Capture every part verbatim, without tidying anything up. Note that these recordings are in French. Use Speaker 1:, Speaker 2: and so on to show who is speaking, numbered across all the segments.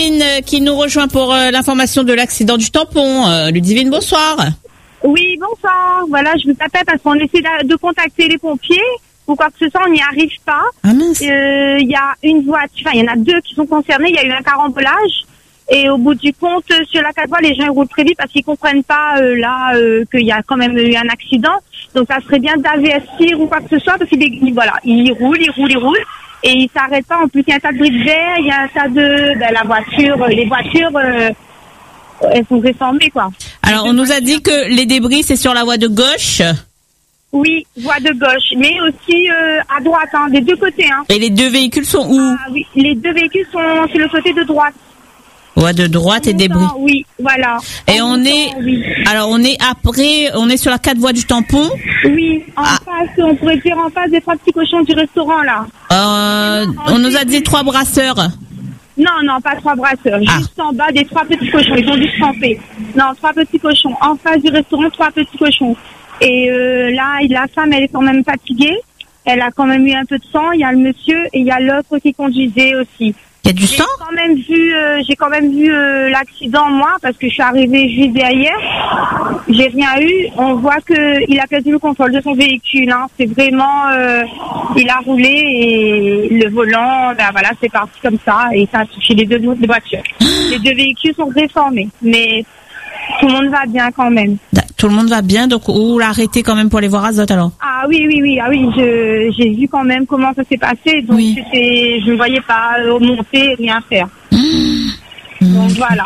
Speaker 1: Ludivine euh, qui nous rejoint pour euh, l'information de l'accident du tampon. Euh, Ludivine, bonsoir.
Speaker 2: Oui, bonsoir. Voilà, je vous appelle parce qu'on essaie de, de contacter les pompiers ou quoi que ce soit, on n'y arrive pas.
Speaker 1: Ah mince.
Speaker 2: Il euh, y a une voiture, enfin, il y en a deux qui sont concernés. Il y a eu un carambolage. Et au bout du compte, sur la quatre voies, les gens ils roulent très vite parce qu'ils comprennent pas euh, là euh, qu'il y a quand même eu un accident. Donc ça serait bien d'avertir ou quoi que ce soit parce qu'ils voilà, ils roulent, ils roulent, ils roulent et ils s'arrêtent pas. En plus, il y a un tas de bris de verre, il y a un tas de ben, la voiture, les voitures, euh, elles sont réformées quoi.
Speaker 1: Alors on nous a dit que les débris c'est sur la voie de gauche.
Speaker 2: Oui, voie de gauche, mais aussi euh, à droite, hein, des deux côtés. Hein.
Speaker 1: Et les deux véhicules sont où?
Speaker 2: Ah oui, les deux véhicules sont sur le côté de droite.
Speaker 1: Ouais, de droite et débris.
Speaker 2: Oui, voilà.
Speaker 1: Et on est,
Speaker 2: oui.
Speaker 1: alors on est après, on est sur la quatre voies du tampon.
Speaker 2: Oui, en
Speaker 1: ah.
Speaker 2: face, on pourrait dire en face des trois petits cochons du restaurant là.
Speaker 1: Euh, on nous a dit trois brasseurs.
Speaker 2: Non, non, pas trois brasseurs,
Speaker 1: ah.
Speaker 2: juste en bas des trois petits cochons. Ils ont dû se tremper. Non, trois petits cochons. En face du restaurant, trois petits cochons. Et euh, là, la femme, elle est quand même fatiguée. Elle a quand même eu un peu de sang. Il y a le monsieur et il y a l'autre qui conduisait aussi.
Speaker 1: Il y a du sang?
Speaker 2: J'ai quand même vu, euh, j'ai quand même vu euh, l'accident moi parce que je suis arrivée juste derrière. J'ai rien eu. On voit que il a perdu le contrôle de son véhicule. Hein. C'est vraiment, euh, il a roulé et le volant, ben voilà, c'est parti comme ça et ça a touché les deux voitures. Les deux véhicules sont réformés, mais tout le monde va bien quand même.
Speaker 1: Tout le monde va bien, donc où l'arrêter quand même pour les voir Azot alors?
Speaker 2: Ah oui, oui, oui, ah oui, je, j'ai vu quand même comment ça s'est passé, donc
Speaker 1: oui.
Speaker 2: c'était, je ne voyais pas monter, rien faire.
Speaker 1: Mmh.
Speaker 2: Donc voilà.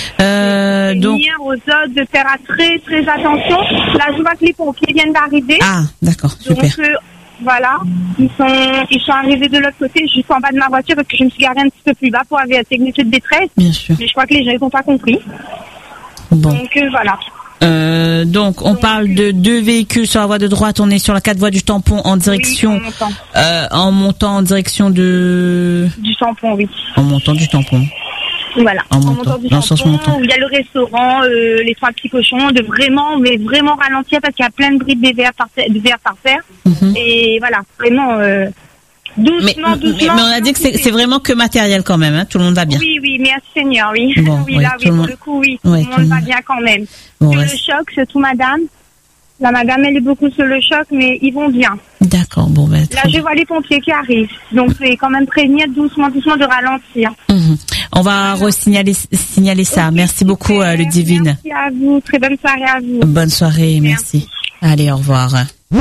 Speaker 1: Euh, donc
Speaker 2: dire aux autres de faire très très attention. Là, je vois que les pompiers viennent d'arriver.
Speaker 1: Ah, d'accord, super.
Speaker 2: Donc euh, voilà, ils sont ils sont arrivés de l'autre côté, juste en bas de ma voiture parce que je me suis garée un petit peu plus bas pour avertir une de détresse.
Speaker 1: Bien sûr.
Speaker 2: Mais je crois que les gens n'ont pas compris.
Speaker 1: Bon.
Speaker 2: Donc euh, voilà.
Speaker 1: Euh, donc on donc, parle de deux véhicules sur la voie de droite, on est sur la quatre voies du tampon en direction,
Speaker 2: oui, en, montant.
Speaker 1: Euh, en montant en direction de...
Speaker 2: Du tampon, oui.
Speaker 1: En montant du tampon.
Speaker 2: Voilà,
Speaker 1: en,
Speaker 2: en
Speaker 1: montant,
Speaker 2: montant du
Speaker 1: dans
Speaker 2: tampon,
Speaker 1: le sens montant.
Speaker 2: où il y a le restaurant, euh, les trois petits cochons, de vraiment, mais vraiment ralentir parce qu'il y a plein de bris de verre par terre, de verre par terre. Mm-hmm. Et voilà, vraiment... Euh, Doucement,
Speaker 1: mais,
Speaker 2: doucement.
Speaker 1: Mais, mais on a dit que c'est, c'est vraiment que matériel quand même, hein, tout le monde va bien.
Speaker 2: Oui, oui, merci Seigneur, oui.
Speaker 1: Bon,
Speaker 2: oui,
Speaker 1: oui,
Speaker 2: là, oui, pour
Speaker 1: monde...
Speaker 2: le coup, oui.
Speaker 1: Ouais,
Speaker 2: tout le monde va bien quand même.
Speaker 1: Bon,
Speaker 2: sur
Speaker 1: ouais.
Speaker 2: le choc, c'est tout madame. La madame, elle est beaucoup sur le choc, mais ils vont bien.
Speaker 1: D'accord, bon, ben.
Speaker 2: Là, je vois les pompiers qui arrivent. Donc, c'est quand même prévenir doucement, doucement de ralentir.
Speaker 1: Mmh. On va voilà. re-signaler signaler ça. Okay, merci beaucoup, euh, Ludivine.
Speaker 2: Merci à vous. Très bonne soirée à vous.
Speaker 1: Bonne soirée, merci. merci. Allez, au revoir.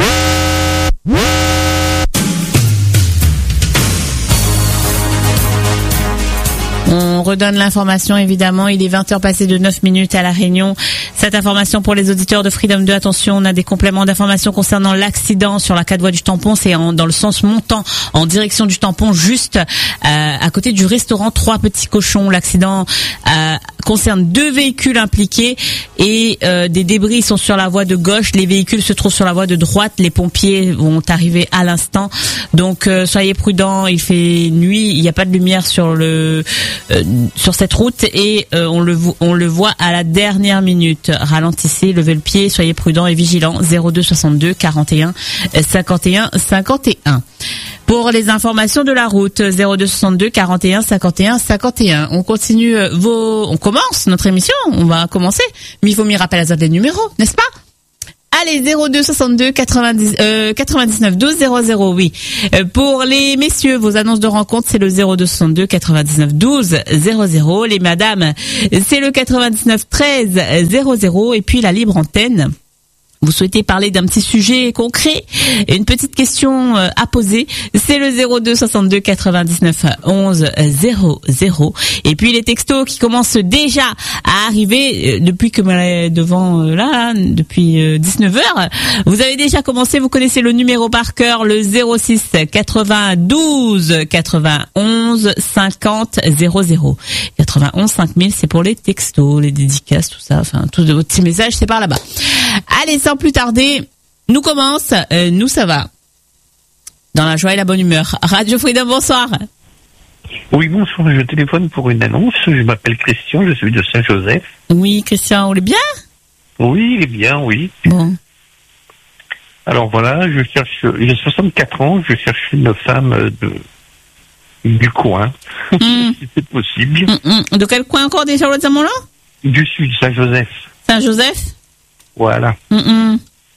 Speaker 1: On redonne l'information, évidemment. Il est vingt heures passées de neuf minutes à La Réunion. Cette information pour les auditeurs de Freedom deux. Attention, on a des compléments d'information concernant l'accident sur la quatre voies du tampon. C'est en, dans le sens montant, en direction du tampon, juste euh, à côté du restaurant Trois Petits Cochons. L'accident euh, concerne deux véhicules impliqués et euh, des débris sont sur la voie de gauche. Les véhicules se trouvent sur la voie de droite. Les pompiers vont arriver à l'instant. Donc, euh, soyez prudents. Il fait nuit. Il n'y a pas de lumière sur le... Euh, sur cette route et euh, on le on le voit à la dernière minute. Ralentissez, levez le pied, soyez prudents et vigilants. zéro deux soixante-deux quarante et un cinquante et un cinquante et un. Pour les informations de la route, zéro deux soixante-deux quarante et un cinquante et un cinquante et un. On continue vos on commence notre émission, on va commencer. Mais il faut m'y rappeler à les numéros, n'est-ce pas? Allez, zéro deux soixante-deux quatre-vingt-dix, euh, quatre-vingt-dix-neuf douze zéro zéro, oui. Euh, pour les messieurs, vos annonces de rencontre, c'est le zéro deux soixante-deux quatre-vingt-dix-neuf douze zéro zéro. Les madames, c'est le quatre-vingt-dix-neuf treize zéro zéro. Et puis la libre antenne. Vous souhaitez parler d'un petit sujet concret, une petite question à poser, c'est le zéro deux soixante-deux quatre-vingt-dix-neuf onze zéro zéro. Et puis les textos qui commencent déjà à arriver depuis que devant là, depuis dix-neuf heures. Vous avez déjà commencé, vous connaissez le numéro par cœur, le zéro six quatre-vingt-douze quatre-vingt-onze cinquante zéro zéro. quatre-vingt-onze cinq mille, c'est pour les textos, les dédicaces, tout ça, enfin tous vos petits messages, c'est par là-bas. Allez, sans plus tarder, nous commence, euh, nous ça va. Dans la joie et la bonne humeur. Radio Freedom, bonsoir.
Speaker 3: Oui, bonsoir, je téléphone pour une annonce. Je m'appelle Christian, je suis de Saint-Joseph.
Speaker 1: Oui, Christian, vous allez bien?
Speaker 3: Oui, il est bien, oui.
Speaker 1: Bon.
Speaker 3: Alors voilà, je cherche, j'ai soixante-quatre ans, je cherche une femme de du coin,
Speaker 1: Mm.
Speaker 3: si c'est possible.
Speaker 1: Mm, mm. De quel coin encore déjà, l'autre là?
Speaker 3: Du sud, Saint-Joseph.
Speaker 1: Saint-Joseph?
Speaker 3: Voilà.
Speaker 1: Mm, mm.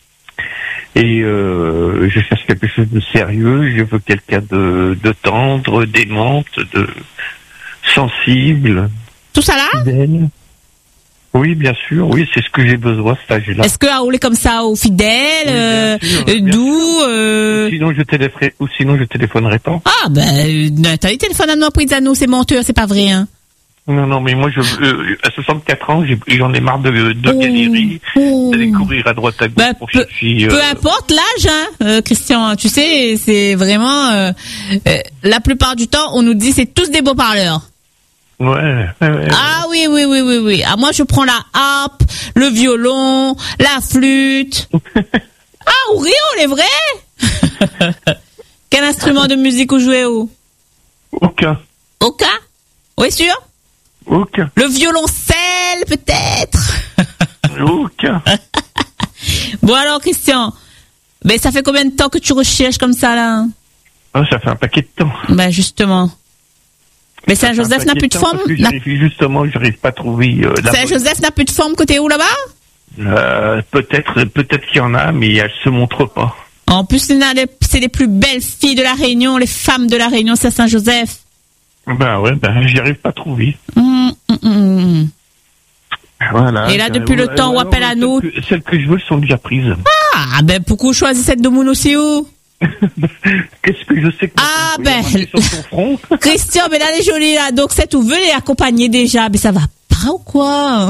Speaker 3: Et euh, je cherche quelque chose de sérieux. Je veux quelqu'un de, de tendre, d'aimante, de sensible,
Speaker 1: Tout ça là?
Speaker 3: fidèle. Oui, bien sûr. Oui, c'est ce que j'ai besoin, cet âge-là.
Speaker 1: Est-ce que à rouler comme ça, au fidèle,
Speaker 3: Oui, bien
Speaker 1: euh,
Speaker 3: sûr,
Speaker 1: euh,
Speaker 3: bien
Speaker 1: doux, euh...
Speaker 3: Sinon, je téléphonerai, ou sinon, je téléphonerai pas.
Speaker 1: Ah, ben, euh, t'as eu téléphone à nous après Zano, c'est menteur, c'est pas vrai, hein?
Speaker 3: Non, non, mais moi, je, euh, à soixante-quatre ans, j'ai- j'en ai marre de, de
Speaker 1: Oh,
Speaker 3: galérer,
Speaker 1: oh.
Speaker 3: d'aller courir à droite à gauche
Speaker 1: Ben,
Speaker 3: pour
Speaker 1: peu,
Speaker 3: chercher.
Speaker 1: peu
Speaker 3: euh,
Speaker 1: importe l'âge, hein, euh, Christian. Tu sais, c'est vraiment euh, euh, la plupart du temps, on nous dit c'est tous des beaux parleurs.
Speaker 3: Ouais, ouais, ouais.
Speaker 1: Ah oui, oui, oui, oui, oui. Ah moi, je prends la harpe, le violon, la flûte. Ah, ou Rio, les vrais. Quel instrument de musique vous jouez où?
Speaker 3: Aucun.
Speaker 1: Aucun? Oui, sûr?
Speaker 3: Aucun.
Speaker 1: Le violoncelle, peut-être.
Speaker 3: Aucun.
Speaker 1: Bon alors, Christian, ben ça fait combien de temps que tu recherches comme ça là?
Speaker 3: Ah, ça fait un paquet de temps.
Speaker 1: Ben justement. Mais
Speaker 3: Ça fait un
Speaker 1: Saint-Joseph n'a
Speaker 3: paquet
Speaker 1: plus de
Speaker 3: temps
Speaker 1: forme.
Speaker 3: parce que
Speaker 1: n'a-
Speaker 3: j'arrive- Justement, j'arrive pas à trouver euh, la bonne.
Speaker 1: Saint-Joseph n'a plus de forme côté où là-bas?
Speaker 3: Euh, peut-être, peut-être qu'il y en a, mais elle se montre pas.
Speaker 1: En plus, c'est une des- c'est les plus belles filles de la Réunion, les femmes de la Réunion, c'est à Saint-Joseph.
Speaker 3: Ben ouais, ben j'y arrive pas à trouver.
Speaker 1: Hum, hum, hum.
Speaker 3: Voilà.
Speaker 1: Et là, depuis le
Speaker 3: Ouais,
Speaker 1: temps,
Speaker 3: ouais,
Speaker 1: on appelle
Speaker 3: ouais,
Speaker 1: à nous.
Speaker 3: Celles que, celles que je veux, elles sont déjà prises.
Speaker 1: Ah, ben pourquoi choisir cette de Moon aussi où?
Speaker 3: Qu'est-ce que je sais que
Speaker 1: Ah,
Speaker 3: vous
Speaker 1: ben.
Speaker 3: pouvez marquer sur son front.
Speaker 1: Christian, mais là, elle est jolie là. Donc, cette où veut les accompagner déjà. Mais ça va pas ou quoi?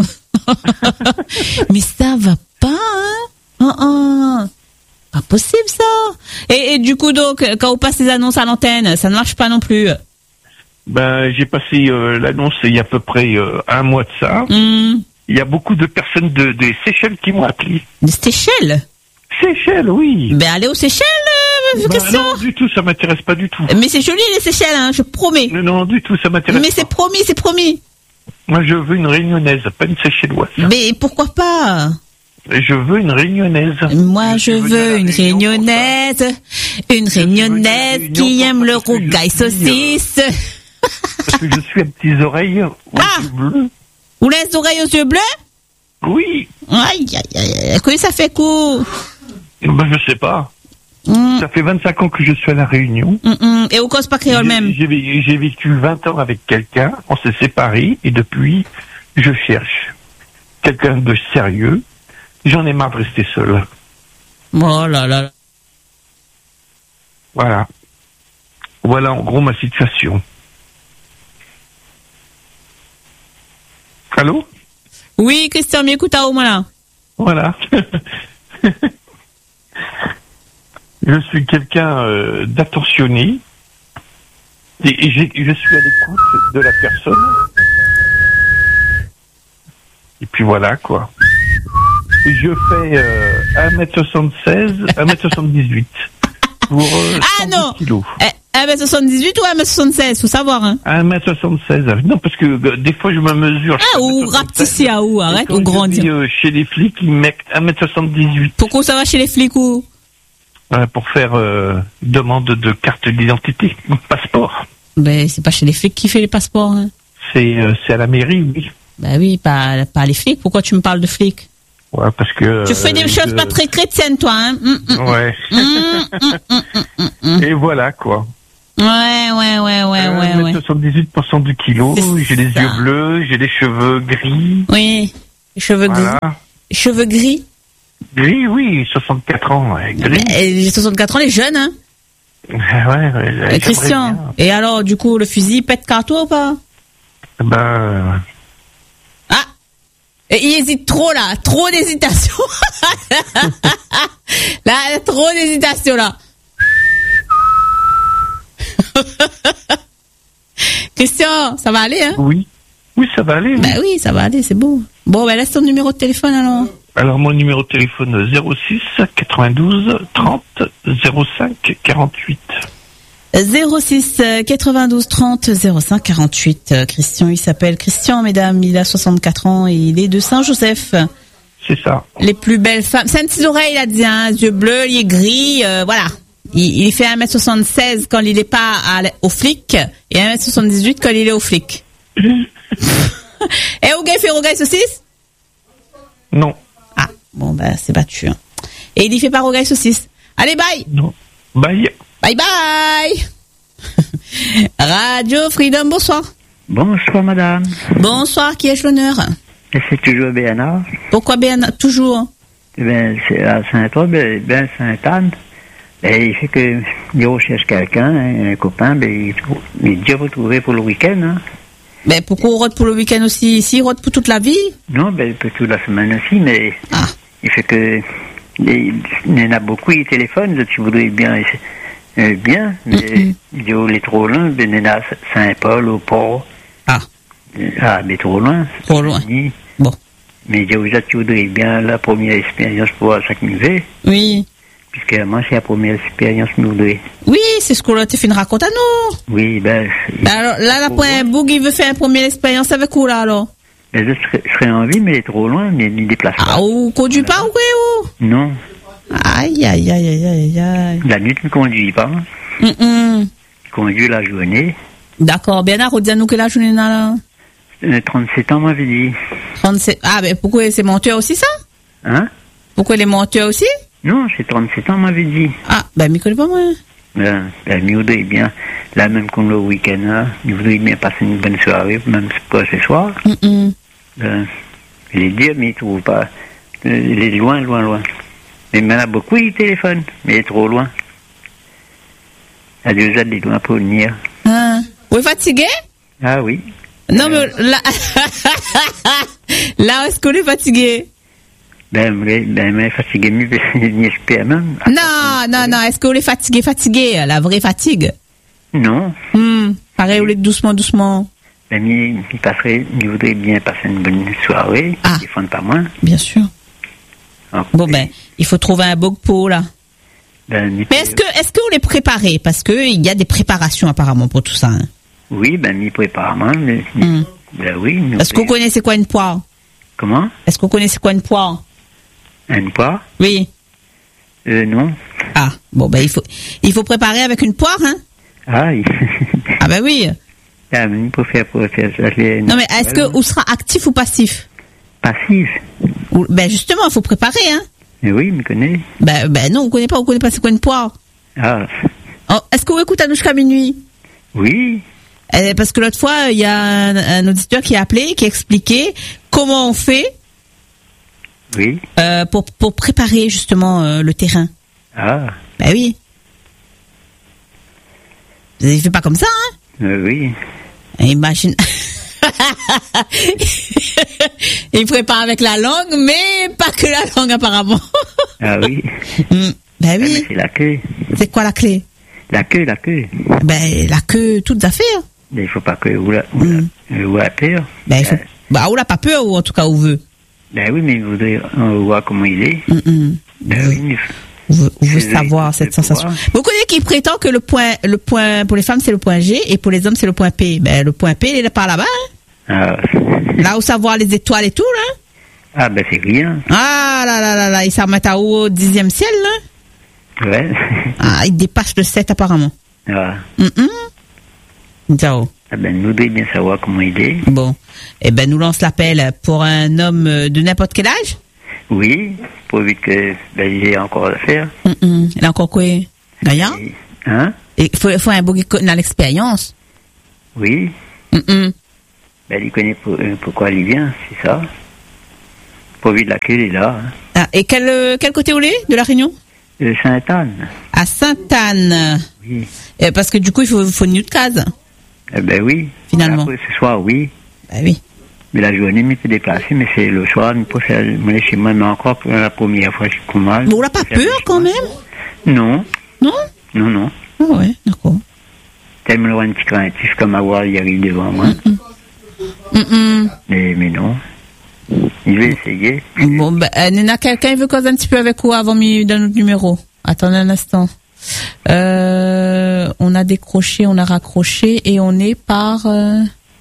Speaker 1: Mais ça va pas, hein? Hein, hein. Pas possible ça. Et, et du coup, donc, quand on passe les annonces à l'antenne, ça ne marche pas non plus.
Speaker 3: Ben, j'ai passé euh, l'annonce il y a à peu près euh, un mois de ça.
Speaker 1: Hum.
Speaker 3: Il y a beaucoup de personnes de, des Seychelles qui m'ont appelé.
Speaker 1: Des Seychelles?
Speaker 3: Seychelles, oui.
Speaker 1: Ben, allez aux Seychelles, euh,
Speaker 3: Ben
Speaker 1: Christian.
Speaker 3: non, du tout, ça m'intéresse pas du tout.
Speaker 1: Mais c'est joli les Seychelles, hein, je promets.
Speaker 3: Non, non, du tout, ça m'intéresse
Speaker 1: Mais
Speaker 3: pas.
Speaker 1: c'est promis, c'est promis.
Speaker 3: Moi, je veux une réunionnaise, pas une Seychelloise.
Speaker 1: Mais pourquoi pas?
Speaker 3: Je veux une réunionnaise.
Speaker 1: Moi, je
Speaker 3: suis venu à
Speaker 1: veux
Speaker 3: la
Speaker 1: une
Speaker 3: Réunion pour ça.
Speaker 1: réunionnaise, une
Speaker 3: suis venu à la
Speaker 1: réunionnaise
Speaker 3: Réunion
Speaker 1: qui
Speaker 3: pour
Speaker 1: aime
Speaker 3: ça,
Speaker 1: le
Speaker 3: parce que je
Speaker 1: rougail
Speaker 3: suis, euh,
Speaker 1: saucisse.
Speaker 3: Parce que je suis à petites oreilles aux
Speaker 1: Ah
Speaker 3: yeux bleus.
Speaker 1: Ou les oreilles aux yeux bleus?
Speaker 3: Oui.
Speaker 1: Aïe, aïe, aïe, aïe. Comment ça fait coup?
Speaker 3: Ben, je sais pas.
Speaker 1: Hum,
Speaker 3: Ça fait vingt-cinq ans que je suis à la Réunion.
Speaker 1: hum, hum. Et au cause pas créole
Speaker 3: J'ai-
Speaker 1: même.
Speaker 3: J'ai vé- j'ai vécu vingt ans avec quelqu'un, on s'est séparés et depuis, je cherche quelqu'un de sérieux. J'en ai marre de rester seul.
Speaker 1: Oh là là.
Speaker 3: Voilà. Voilà en gros ma situation. Allô?
Speaker 1: Oui, Christian, m'écoute à au moins là.
Speaker 3: Voilà. Je suis quelqu'un euh, d'attentionné et, et j'ai- je suis à l'écoute de la personne. Et puis voilà quoi. Je fais euh, un mètre soixante-seize, un mètre soixante-dix-huit pour euh,
Speaker 1: Ah
Speaker 3: cent dix
Speaker 1: non.
Speaker 3: kilos.
Speaker 1: Eh, un mètre soixante-dix-huit ou un mètre soixante-seize, faut savoir, hein.
Speaker 3: un mètre soixante-seize. Non, parce que euh, des fois je me mesure.
Speaker 1: Ah, ou rapetissi à où, arrête, ou
Speaker 3: ou
Speaker 1: grandir.
Speaker 3: Euh, chez les flics, ils mettent un mètre soixante-dix-huit
Speaker 1: Pourquoi ça va chez les flics ou?
Speaker 3: euh, pour faire euh, demande de carte d'identité, passeport.
Speaker 1: Ben, c'est pas chez les flics qui fait les passeports, hein.
Speaker 3: C'est euh, c'est à la mairie, oui.
Speaker 1: Ben oui, pas, pas les flics. Pourquoi tu me parles de flics?
Speaker 3: Ouais, parce que.
Speaker 1: Tu fais des
Speaker 3: euh,
Speaker 1: choses
Speaker 3: je-
Speaker 1: pas très chrétiennes, toi, hein. Hum, hum,
Speaker 3: Ouais.
Speaker 1: hum, hum, hum, hum, hum.
Speaker 3: Et voilà quoi.
Speaker 1: Ouais, ouais, ouais, ouais, ouais, ouais.
Speaker 3: soixante-dix-huit pour cent du kilo,
Speaker 1: C'est
Speaker 3: j'ai les
Speaker 1: ça.
Speaker 3: yeux bleus, j'ai les cheveux gris.
Speaker 1: Oui. Les cheveux
Speaker 3: Voilà.
Speaker 1: gris. Les cheveux gris.
Speaker 3: Gris, oui, soixante-quatre ans, ouais, gris.
Speaker 1: Ben, j'ai soixante-quatre ans, les jeunes, hein.
Speaker 3: Ouais, ouais,
Speaker 1: Euh,
Speaker 3: j'aimerais
Speaker 1: Christian.
Speaker 3: bien.
Speaker 1: Et alors, du coup, le fusil pète carton ou pas?
Speaker 3: Ben,
Speaker 1: Ah! Et il hésite trop, là. Trop d'hésitation. Là, trop d'hésitation, là. Christian, ça va aller, hein?
Speaker 3: oui. Oui, ça va aller. oui.
Speaker 1: Ben oui, ça va aller, c'est beau. Bon, ben laisse ton numéro de téléphone, alors.
Speaker 3: Alors, mon numéro de téléphone, zéro six quatre-vingt-douze trente zéro cinq quarante-huit.
Speaker 1: zéro six quatre-vingt-douze trente zéro cinq quarante-huit. Euh, Christian, il s'appelle Christian, mesdames. Il a soixante-quatre ans et il est de Saint-Joseph.
Speaker 3: C'est ça.
Speaker 1: Les plus belles femmes. C'est un petit oreille, il a dit, hein. Yeux bleus, il est gris, euh, voilà. Il, il fait un mètre soixante-seize quand il est pas à, au flic et un mètre soixante-dix-huit quand il est au flic. Et Ouga, il fait rogaille saucisse?
Speaker 3: Non.
Speaker 1: Ah, bon, ben, c'est battu. Hein. Et il y fait pas rogaille saucisse. Allez, bye!
Speaker 3: Non. Bye.
Speaker 1: Bye bye! Radio Freedom, bonsoir.
Speaker 4: Bonsoir, madame.
Speaker 1: Bonsoir, qui ai-je l'honneur?
Speaker 4: Et c'est toujours Béana.
Speaker 1: Pourquoi Béana? Toujours?
Speaker 4: Eh ben, c'est à Saint-Anne, ben, ben Sainte-Anne. Ben, il fait que, il recherche quelqu'un, hein, un copain, ben, il, il est déjà retrouvé pour le week-end, hein.
Speaker 1: Ben, pourquoi on rote pour le week-end aussi? Ici, il rote pour toute la vie?
Speaker 4: Non, ben, peut toute la semaine aussi, mais,
Speaker 1: ah.
Speaker 4: il fait que, il, il y en a beaucoup, il téléphone, tu voudrais bien, euh, bien, mais, mm-hmm. il dit, oh, il est trop loin, ben, il y en a Saint-Paul, au port.
Speaker 1: Ah.
Speaker 4: Ah, mais trop loin.
Speaker 1: Trop loin.
Speaker 4: Dit.
Speaker 1: Bon.
Speaker 4: Mais déjà, tu voudrais bien la première expérience pour voir ça qui me fait.
Speaker 1: Oui.
Speaker 4: Puisque moi, c'est la première expérience que je voudrais.
Speaker 1: Oui, c'est ce qu'on a fait une raconte à nous.
Speaker 4: Oui, ben...
Speaker 1: ben alors, là, là, pour un boug, il veut faire une première expérience avec où, là, alors?
Speaker 4: Ben, je serais, je serais en vie, mais il est trop loin, mais il ne déplace pas.
Speaker 1: Ah, ou conduit pas, ou quoi, ou?
Speaker 4: Non.
Speaker 1: Aïe, aïe, aïe, aïe, aïe, aïe.
Speaker 4: La nuit, tu ne conduis pas.
Speaker 1: Mm -mm.
Speaker 4: Tu conduis la journée.
Speaker 1: D'accord, bien, là, redis-nous que la journée, là, là.
Speaker 4: trente-sept ans, m'avait dit.
Speaker 1: trente-sept Ah, ben, pourquoi c'est monteur aussi, ça?
Speaker 4: Hein?
Speaker 1: Pourquoi les monteurs aussi?
Speaker 4: Non, c'est trente-sept ans, m'avait dit.
Speaker 1: Ah, ben, m'y connais pas, moi.
Speaker 4: Ben, ben, il voudrait bien, là, même comme le week-end, là, il voudrait bien passer une bonne soirée, même pas ce soir.
Speaker 1: Mm -mm.
Speaker 4: Ben, il est dur, mais il ne trouve pas. Il est loin, loin, loin. Mais il y en a beaucoup, il téléphone, mais il est trop loin. Il y a deux heures, il est loin pour venir.
Speaker 1: Ah. Vous êtes fatigué?
Speaker 4: Ah oui.
Speaker 1: Non, mais là, là, est-ce qu'on est fatigué?
Speaker 4: Ben, ben, mais fatigué, mieux, j'espère même.
Speaker 1: Non, non, non, est-ce qu'on est fatigué, fatigué, la vraie fatigue?
Speaker 4: Non.
Speaker 1: Hmm. Pareil, on est doucement, doucement.
Speaker 4: Ben, il, il passerait, il voudrait bien passer une bonne soirée.
Speaker 1: Ah.
Speaker 4: Il ne pas moins.
Speaker 1: Bien sûr.
Speaker 4: Donc,
Speaker 1: bon, ben, il faut trouver un beau pot, là.
Speaker 4: Ben,
Speaker 1: mais est-ce que, est-ce qu'on est préparé? Parce que il y a des préparations, apparemment, pour tout ça, hein.
Speaker 4: Oui, ben, il prépare, mais,
Speaker 1: mm.
Speaker 4: ben oui.
Speaker 1: Est-ce qu'on connaît c'est quoi une poire?
Speaker 4: Comment?
Speaker 1: Est-ce qu'on connaît c'est quoi une poire?
Speaker 4: Une poire?
Speaker 1: Oui.
Speaker 4: Euh, non.
Speaker 1: Ah, bon, ben, il faut, il faut préparer avec une poire, hein?
Speaker 4: Ah, oui.
Speaker 1: Ah, ben oui.
Speaker 4: Ah, mais il faut faire, pour faire ça.
Speaker 1: Non, mais est-ce que, on sera actif ou passif?
Speaker 4: Passif.
Speaker 1: Ou, ben, justement, il faut préparer, hein?
Speaker 4: Mais oui, il me connaît.
Speaker 1: Ben, ben, non, on connaît pas, on connaît pas c'est quoi une poire.
Speaker 4: Ah.
Speaker 1: Oh, est-ce qu'on écoute Anouchka minuit?
Speaker 4: Oui.
Speaker 1: Euh, parce que l'autre fois, il y a un, un auditeur qui a appelé, qui a expliqué comment on fait
Speaker 4: oui.
Speaker 1: euh, pour, pour préparer justement euh, le terrain.
Speaker 4: Ah.
Speaker 1: Ben oui. Vous ne faites pas comme ça, hein?
Speaker 4: Euh, oui.
Speaker 1: Imagine. Il prépare avec la langue, mais pas que la langue apparemment.
Speaker 4: Ah oui.
Speaker 1: Mm, ben oui.
Speaker 4: Ah, c'est la queue.
Speaker 1: C'est quoi la clé?
Speaker 4: La queue, la queue.
Speaker 1: Ben la queue, toute affaire.
Speaker 4: Il ne faut pas que ou la, ou la, mm. ou la peur.
Speaker 1: Ben il faut, euh, bah ou la pas peur ou en tout cas on veut.
Speaker 4: Ben oui, mais il voudrait voir comment il est.
Speaker 1: Mm -mm.
Speaker 4: Ben oui. oui
Speaker 1: on veut, on veut savoir cette sensation. Pouvoir. Vous connaissez qui prétend que le point, le point pour les femmes c'est le point G et pour les hommes c'est le point P. Ben le point P il est pas là-bas. Hein?
Speaker 4: Ah.
Speaker 1: Là où savoir les étoiles et tout là.
Speaker 4: Ah ben c'est rien.
Speaker 1: Ah là là là là, ils s'en remettent à haut au dixième ciel là.
Speaker 4: Ouais.
Speaker 1: Ah, il dépasse le sept apparemment.
Speaker 4: Ah.
Speaker 1: Mm -mm. Ciao.
Speaker 4: Ah ben nous devons bien savoir comment il est.
Speaker 1: Bon. Eh ben nous lance l'appel pour un homme de n'importe quel âge.
Speaker 4: Oui, pourvu que ben, il ait encore à faire.
Speaker 1: Mm -mm. Il a encore quoi? Gaillard?
Speaker 4: Hein?
Speaker 1: Il faut, faut un beau qui connaît l'expérience.
Speaker 4: Oui.
Speaker 1: Mm -mm.
Speaker 4: Ben il connaît pour, euh, pourquoi il vient, c'est ça. Pourvu de laquelle il est là. Hein.
Speaker 1: Ah, et quel, quel côté vous est de la Réunion?
Speaker 4: Euh, Sainte-Anne.
Speaker 1: À Sainte-Anne.
Speaker 4: Oui.
Speaker 1: Et parce que du coup, il faut, faut une nuit de case.
Speaker 4: Eh ben oui.
Speaker 1: Finalement.
Speaker 4: Après, ce soir, oui.
Speaker 1: Ben oui.
Speaker 4: Mais la journée, il peut déplacer, mais c'est le soir, il peut faire me chez moi, mais encore pour la première fois, je suis mal.
Speaker 1: Mais on n'a pas peur quand même?
Speaker 4: Non.
Speaker 1: Non?
Speaker 4: Non, non.
Speaker 1: Ah ouais, d'accord.
Speaker 4: Tellement loin de petit craintif comme avoir, il arrive devant moi.
Speaker 1: Mm -mm. Mm -mm.
Speaker 4: Mais, mais non. Il veut essayer.
Speaker 1: Bon, ben, euh, Nena, quelqu'un veut causer un petit peu avec vous avant de donner notre numéro. Attendez un instant. Euh, on a décroché, on a raccroché et on est par... Euh...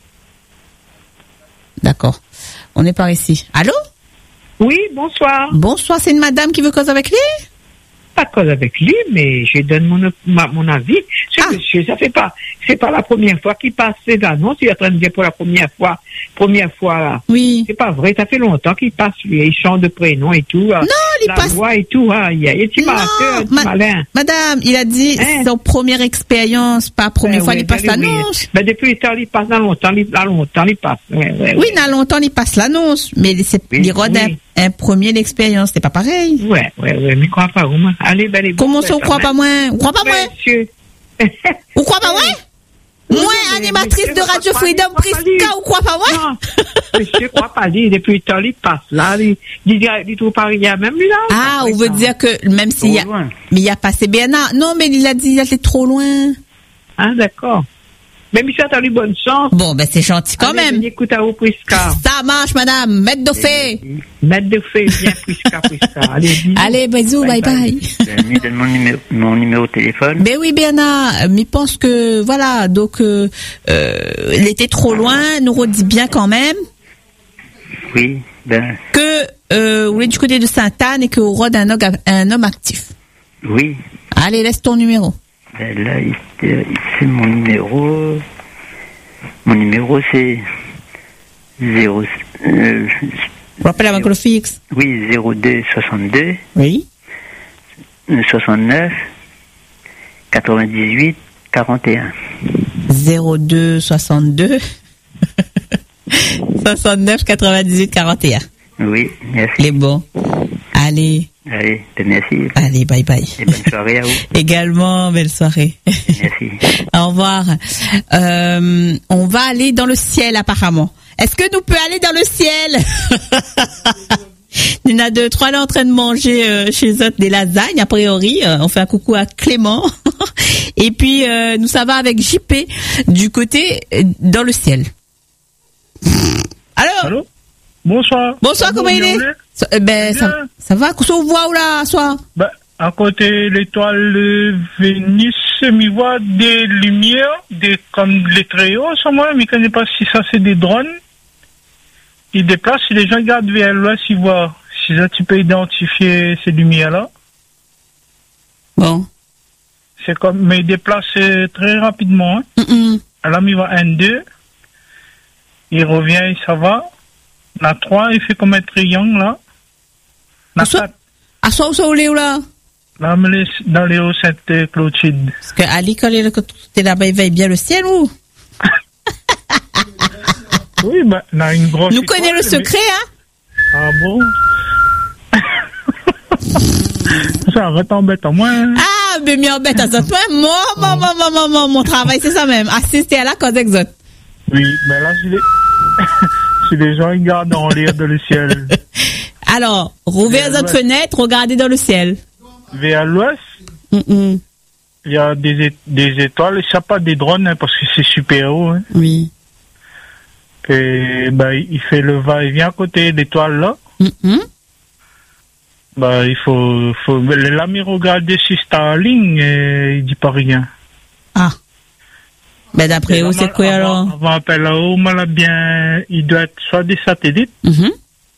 Speaker 1: D'accord. On est par ici. Allô?
Speaker 5: Oui, bonsoir.
Speaker 1: Bonsoir, c'est une madame qui veut causer avec lui?
Speaker 5: pas de cause avec lui, mais je donne mon, ma, mon avis. Ce
Speaker 1: Ah.
Speaker 5: monsieur, ça fait pas, c'est pas la première fois qu'il passe ces annonces. Il est en train de dire pour la première fois, première fois là.
Speaker 1: Oui.
Speaker 5: C'est pas vrai, ça fait longtemps qu'il passe, lui. Il chante de prénom et tout. Non,
Speaker 1: il
Speaker 5: la
Speaker 1: passe-
Speaker 5: voix et tout, hein. Il y a, il est
Speaker 1: Non,
Speaker 5: malin,
Speaker 1: ma-
Speaker 5: malin.
Speaker 1: Madame, il a dit
Speaker 5: Hein?
Speaker 1: son première expérience, pas première
Speaker 5: Ouais,
Speaker 1: fois,
Speaker 5: ouais,
Speaker 1: il passe
Speaker 5: allez, oui.
Speaker 1: l'annonce.
Speaker 5: Ben, depuis le temps, il passe dans longtemps, il, dans longtemps, il passe. Ouais, ouais,
Speaker 1: Oui,
Speaker 5: ouais.
Speaker 1: dans longtemps, il passe l'annonce, mais c'est,
Speaker 5: Oui,
Speaker 1: il rôde
Speaker 5: oui.
Speaker 1: un, un premier d'expérience, c'est pas pareil.
Speaker 5: Ouais, ouais, ouais, mais crois pas, moi. Allez, ben, les
Speaker 1: Comment ça,
Speaker 5: bons,
Speaker 1: on croit pas moi? On croit pas moi?
Speaker 5: Monsieur.
Speaker 1: On croit pas moi?
Speaker 5: Oui,
Speaker 1: Moi,
Speaker 5: mais
Speaker 1: animatrice
Speaker 5: monsieur,
Speaker 1: de Radio
Speaker 5: crois pas
Speaker 1: Freedom,
Speaker 5: lui, crois pas lui.
Speaker 1: Prisca, on croit pas moi?
Speaker 5: Non, monsieur, crois pas lui, depuis le temps, il passe là, il, il, il, il trouve pas rien, même lui là.
Speaker 1: Ah, on veut dire que même s'il y a,
Speaker 4: Trop loin.
Speaker 1: mais il y a passé bien, non, mais il a dit, il a été trop loin.
Speaker 5: Ah, d'accord. Mais monsieur, t'as eu bonne chance.
Speaker 1: Bon, ben, c'est gentil quand
Speaker 5: Allez,
Speaker 1: même.
Speaker 5: écoute à vous, Prisca.
Speaker 1: Ça marche, madame. Maître de fée.
Speaker 5: Maître de fée, viens, Prisca, Prisca. Allez, bisous.
Speaker 1: Allez, bisous, bye bye.
Speaker 4: Ben, lui donne mon numéro, mon numéro de téléphone.
Speaker 1: Ben oui, Bernard, mais pense que, voilà, donc, euh, euh, il était trop loin, nous redit bien quand même
Speaker 4: Oui, ben,
Speaker 1: que, euh, vous êtes du côté de Sainte-Anne et que vous rôde un, homme- un homme actif.
Speaker 4: oui.
Speaker 1: Allez, laisse ton numéro.
Speaker 4: Ben là, il- euh, c'est mon numéro. Mon numéro, c'est zéro. Euh,
Speaker 1: Je rappelle avec le fixe.
Speaker 4: oui, zéro deux soixante-deux
Speaker 1: Oui.
Speaker 4: soixante-neuf quatre-vingt-dix-huit quarante et un.
Speaker 1: zéro deux soixante-deux soixante-neuf quatre-vingt-dix-huit quarante et un.
Speaker 4: Oui, merci.
Speaker 1: Les bons. Allez,
Speaker 4: Allez, ben merci.
Speaker 1: allez, bye bye.
Speaker 4: Et bonne soirée à vous.
Speaker 1: Également, belle soirée.
Speaker 4: Merci.
Speaker 1: Au revoir. Euh, on va aller dans le ciel apparemment. Est-ce que nous peut aller dans le ciel? Il y en a deux, trois là en train de manger euh, chez eux des lasagnes, a priori. Euh, on fait un coucou à Clément. Et puis, euh, nous, ça va avec J P du côté euh, dans le ciel. Alors,
Speaker 6: Allô? Bonsoir.
Speaker 1: bonsoir, comment il est? Ça- euh, ben, ça,
Speaker 6: Bien.
Speaker 1: ça va? Qu'est-ce qu'on voit ou là, soir?
Speaker 6: Ben, à côté l'étoile de Vénus, m'y voit des lumières, des, comme les très hauts, sur moi, mais je ne connais pas si ça c'est des drones. Ils déplacent, si les gens regardent vers l'ouest, ils voient. Si ça, tu peux identifier ces lumières-là.
Speaker 1: Bon.
Speaker 6: C'est comme, mais ils déplacent euh, très rapidement. Hein.
Speaker 1: Mm-mm.
Speaker 6: Alors, il va un, deux. Il revient, et ça va. La trois, il fait comme un triangle, là. La
Speaker 1: Bonsoir.
Speaker 6: quatre,
Speaker 1: À soir ou soir, où est, où là?
Speaker 6: là, mais les- dans les hauts Sainte-Clotilde.
Speaker 1: Parce que Ali, quand il est là-bas, il veille bien le ciel ou?
Speaker 6: Oui, ben, on a une grosse.
Speaker 1: Nous
Speaker 6: étoile,
Speaker 1: connaissons le
Speaker 6: mais-
Speaker 1: secret, hein?
Speaker 6: Ah bon? Ça va t'embêter, moi. Hein?
Speaker 1: Ah, mais mi embête à ça. Toi, moi, moi, moi, moi, moi, moi, mon travail, c'est ça même. Assister à la cause exote.
Speaker 6: Oui, mais là, si les, si les gens regardent en l'air dans le ciel,
Speaker 1: Alors, rouvrez
Speaker 6: Vers
Speaker 1: votre
Speaker 6: l'ouest.
Speaker 1: fenêtre, regardez dans le ciel.
Speaker 6: vers l'ouest,
Speaker 1: Mm-mm.
Speaker 6: il y a des, é- des étoiles, et ça pas des drones, hein, parce que c'est super haut. Hein.
Speaker 1: Oui.
Speaker 6: Et ben, il fait le va-et-vient à côté de l'étoile là.
Speaker 1: Mm-mm.
Speaker 6: Ben, il faut, faut, l'ami regarder si Starlink, et il dit pas rien.
Speaker 1: Ah. Ben, d'après vous, c'est quoi alors?
Speaker 6: Avant, avant appel là-haut, mal à bien, il doit être soit des satellites,
Speaker 1: Mhm.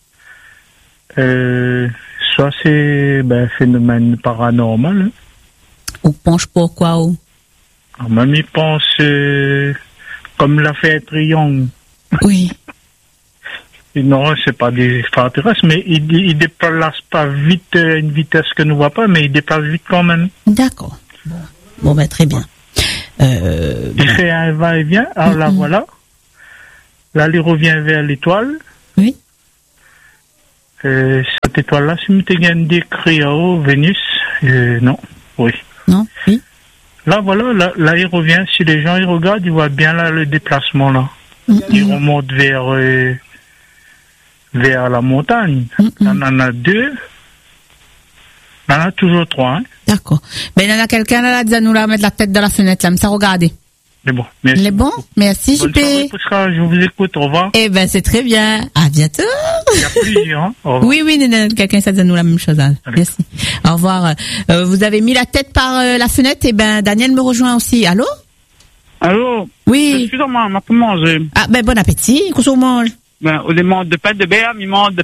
Speaker 6: euh, soit c'est, ben, phénomène paranormal, hein.
Speaker 1: Ou penche pourquoi ou?
Speaker 6: Alors, même il pense, euh, comme l'a fait Triangle.
Speaker 1: Oui.
Speaker 6: Et non, c'est pas des extraterrestres, mais il, il déplace pas vite euh, une vitesse que nous voit pas, mais il déplace vite quand même.
Speaker 1: D'accord. Bon. Bon, ben, très bien. Euh,
Speaker 6: Il fait un va-et-vient, alors là,
Speaker 1: Mhm.
Speaker 6: voilà. Là, il revient vers l'étoile.
Speaker 1: oui.
Speaker 6: Euh, cette étoile-là, si tu gagnes décrit à haut, Vénus, euh, non, oui.
Speaker 1: Non? Oui.
Speaker 6: Là, voilà, là, là, il revient. Si les gens ils regardent, ils voient bien là le déplacement là.
Speaker 1: Mm-mm.
Speaker 6: Il remonte vers euh, vers la montagne.
Speaker 1: Mm-mm.
Speaker 6: On en a deux. On en a toujours trois. Hein.
Speaker 1: D'accord. Ben, il y en a quelqu'un là, là, dit à nous là, mettre la tête dans la fenêtre, là, mais ça, regardez.
Speaker 6: Mais bon, merci.
Speaker 1: Les bons? Merci,
Speaker 6: Bonne
Speaker 1: J P.
Speaker 6: soirée, Prisca, je vous écoute. Au revoir.
Speaker 1: Eh ben, c'est très bien. À bientôt.
Speaker 6: Il y a plusieurs. Hein. Au revoir.
Speaker 1: Oui, oui, Néné, quelqu'un ça donne nous la même chose. Hein.
Speaker 6: Allez.
Speaker 1: Merci. Au revoir. Euh, vous avez mis la tête par euh, la fenêtre, et ben Daniel me rejoint aussi. Allô?
Speaker 7: Allô?
Speaker 1: Oui.
Speaker 7: Excusez-moi, on m'a pas mangé.
Speaker 1: Ah ben bon appétit. Qu'est-ce qu'on mange?
Speaker 7: Ben, on demande de pain de béam, il mange de